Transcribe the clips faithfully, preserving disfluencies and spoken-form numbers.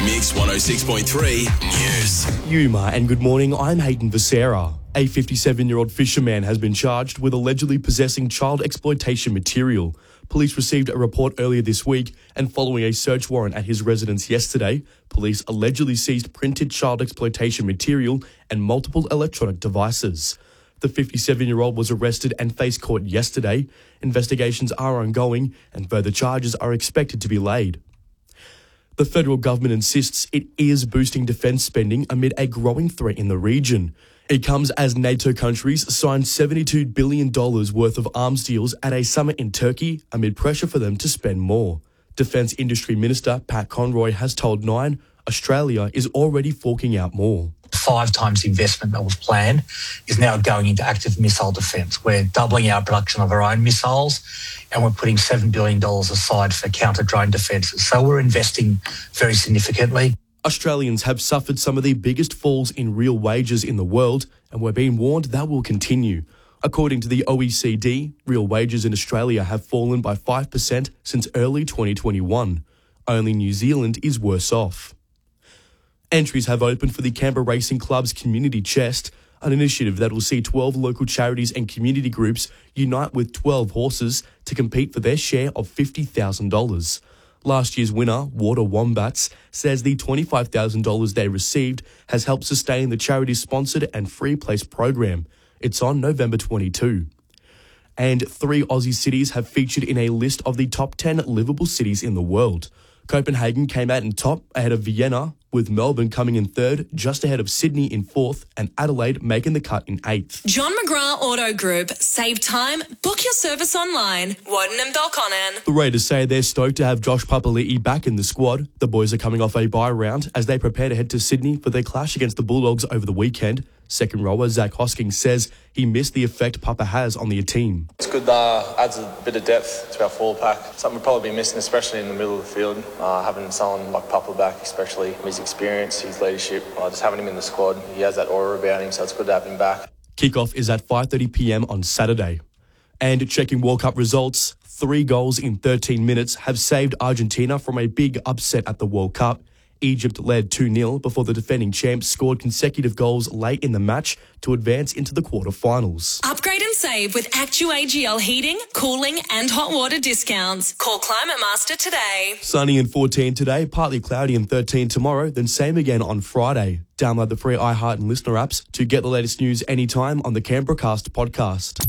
Mix one oh six point three News. Yuma, and good morning. I'm Hayden Becerra. A fifty-seven-year-old fisherman has been charged with allegedly possessing child exploitation material. Police received a report earlier this week, and following a search warrant at his residence yesterday, police allegedly seized printed child exploitation material and multiple electronic devices. The fifty-seven-year-old was arrested and faced court yesterday. Investigations are ongoing, and further charges are expected to be laid. The federal government insists it is boosting defence spending amid a growing threat in the region. It comes as NATO countries signed seventy-two billion dollars worth of arms deals at a summit in Turkey amid pressure for them to spend more. Defence Industry Minister Pat Conroy has told Nine Australia is already forking out more. Five times the investment that was planned is now going into active missile defence. We're doubling our production of our own missiles, and we're putting seven billion dollars aside for counter-drone defences. So we're investing very significantly. Australians have suffered some of the biggest falls in real wages in the world, and we're being warned that will continue. According to the O E C D, real wages in Australia have fallen by five percent since early twenty twenty-one. Only New Zealand is worse off. Entries have opened for the Canberra Racing Club's Community Chest, an initiative that will see twelve local charities and community groups unite with twelve horses to compete for their share of fifty thousand dollars. Last year's winner, Water Wombats, says the twenty-five thousand dollars they received has helped sustain the charity's sponsored and free place program. It's on November twenty-second. And three Aussie cities have featured in a list of the top ten livable cities in the world. Copenhagen came out in top ahead of Vienna, with Melbourne coming in third, just ahead of Sydney in fourth, and Adelaide making the cut in eighth. John McGrath Auto Group. Save time. Book your service online. Woden Belconnen. The Raiders say they're stoked to have Josh Papali'i back in the squad. The boys are coming off a bye round as they prepare to head to Sydney for their clash against the Bulldogs over the weekend. Second rower Zach Hoskins says he missed the effect Papa has on the team. It's good, uh, adds a bit of depth to our forward pack. Something we'll probably be missing, especially in the middle of the field. Uh, having someone like Papa back, especially his experience, his leadership, uh, just having him in the squad. He has that aura about him, so it's good to have him back. Kickoff is at five thirty p m on Saturday. And checking World Cup results, three goals in thirteen minutes have saved Argentina from a big upset at the World Cup. Egypt led two nil before the defending champs scored consecutive goals late in the match to advance into the quarterfinals. Upgrade and save with Actu A G L heating, cooling and hot water discounts. Call Climate Master today. Sunny and fourteen today, partly cloudy and thirteen tomorrow, then same again on Friday. Download the free iHeart and Listener apps to get the latest news anytime on the Canberracast podcast.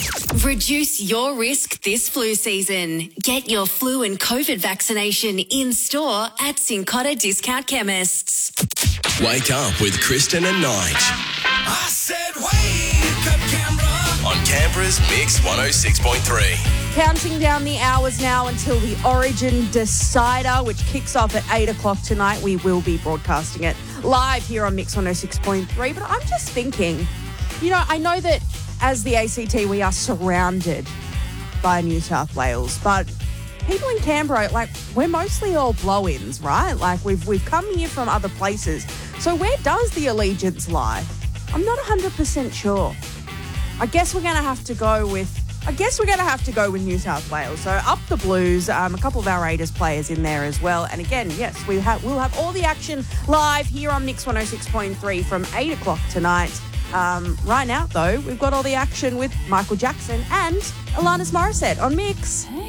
Reduce your risk this flu season. Get your flu and COVID vaccination in store at Cincotta Discount Chemists. Wake up with Kristen and Nige. I said wake up, Canberra. On Canberra's Mix one oh six point three. Counting down the hours now until the Origin Decider, which kicks off at eight o'clock tonight. We will be broadcasting it live here on Mix one oh six point three. But I'm just thinking, you know, I know that as the A C T we are surrounded by New South Wales, but people in Canberra, like, we're mostly all blow-ins, right? Like, we've we've come here from other places. So where does the allegiance lie? I'm not one hundred percent sure. I guess we're going to have to go with I guess we're going to have to go with New South Wales. So up the Blues, um, a couple of our Raiders players in there as well. And again, yes, we have, we'll have all the action live here on Mix one oh six point three from eight o'clock tonight. Um, right now, though, we've got all the action with Michael Jackson and Alanis Morissette on Mix.